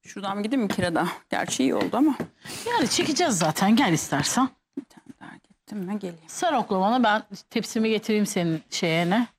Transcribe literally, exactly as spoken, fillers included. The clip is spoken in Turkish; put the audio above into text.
Şuradan mı gideyim mi kirada? Gerçi iyi oldu ama. Yani çekeceğiz zaten, gel istersen. Bir tane daha gittim mi geleyim. Sar oklavana, ben tepsimi getireyim senin şeyine.